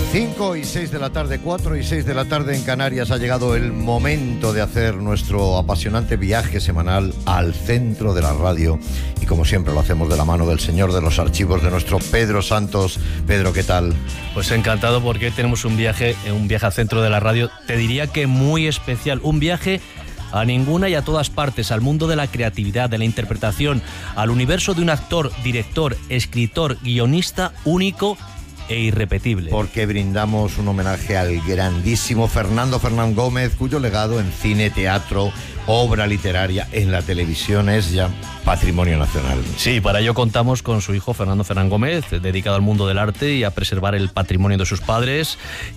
5 y 6 de la tarde, 4 y 6 de la tarde en Canarias. Ha llegado el momento de hacer nuestro apasionante viaje semanal al centro de la radio. Y como siempre lo hacemos de la mano del señor de los archivos, de nuestro Pedro Santos. Pedro, ¿qué tal? Pues encantado, porque tenemos un viaje al centro de la radio. Te diría que muy especial. Un viaje a ninguna y a todas partes, al mundo de la creatividad, de la interpretación, al universo de un actor, director, escritor, guionista único e irrepetible. Porque brindamos un homenaje al grandísimo Fernando Fernán Gómez, cuyo legado en cine, teatro, obra literaria, en la televisión es ya patrimonio nacional. Sí, para ello contamos con su hijo Fernando Fernán Gómez, dedicado al mundo del arte y a preservar el patrimonio de sus padres,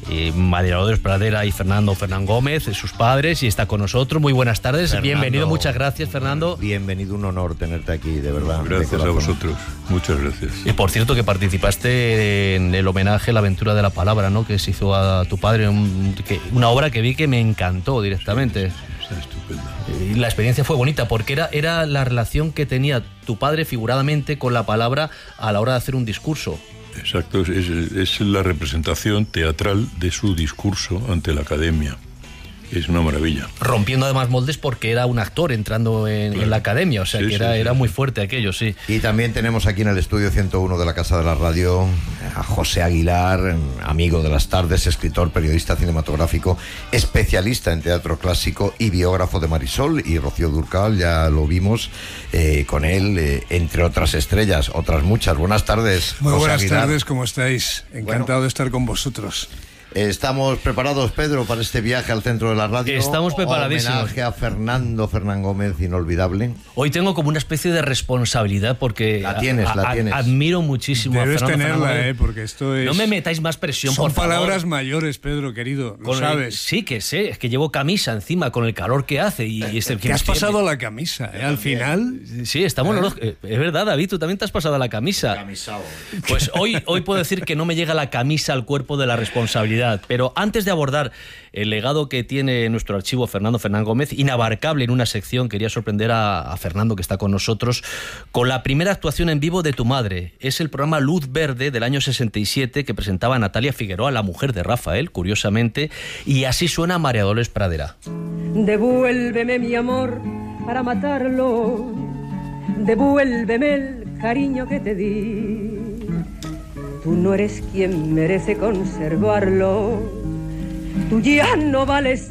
María Dolores Pradera y Fernando Fernán Gómez, sus padres, y está con nosotros. Muy buenas tardes, Fernando, bienvenido, muchas gracias, Fernando. Bienvenido, un honor tenerte aquí, de verdad. Gracias a vosotros, muchas gracias. Y por cierto que participaste en el homenaje La aventura de la palabra, ¿no?, que se hizo a tu padre, una obra que vi que me encantó directamente. Estupendo. Y la experiencia fue bonita porque era la relación que tenía tu padre figuradamente con la palabra a la hora de hacer un discurso. Exacto, es la representación teatral de su discurso ante la academia. Es una maravilla. Rompiendo además moldes porque era un actor entrando en la academia, o sea, sí, que era muy fuerte aquello, sí. Y también tenemos aquí en el estudio 101 de la Casa de la Radio a José Aguilar, amigo de las tardes, escritor, periodista cinematográfico, especialista en teatro clásico y biógrafo de Marisol y Rocío Dúrcal. Ya lo vimos con él, entre otras estrellas, otras muchas. Buenas tardes, Muy José buenas Aguilar. tardes, ¿cómo estáis? Encantado de estar con vosotros. ¿Estamos preparados, Pedro, para este viaje al centro de la radio? Estamos preparadísimos. Homenaje a Fernando Fernán Gómez, inolvidable. Hoy tengo como una especie de responsabilidad porque la tienes. Admiro muchísimo Debes a Fernando tenerla, porque esto es... No me metáis más presión, por favor. Son palabras mayores, Pedro, querido, lo sabes. Sí, que sé, es que llevo camisa encima con el calor que hace. Te has pasado la camisa, al final. Sí, estamos los dos. Es verdad, David, tú también te has pasado la camisa. Camisao. Pues hoy puedo decir que no me llega la camisa al cuerpo de la responsabilidad. Pero antes de abordar el legado que tiene nuestro archivo Fernando Fernán Gómez, inabarcable en una sección, quería sorprender a Fernando, que está con nosotros, con la primera actuación en vivo de Tu madre. Es el programa Luz Verde del año 67 que presentaba a Natalia Figueroa, la mujer de Rafael, curiosamente, y así suena María Dolores Pradera. Devuélveme mi amor para matarlo, devuélveme el cariño que te di. Tú no eres quien merece conservarlo, tú ya no vales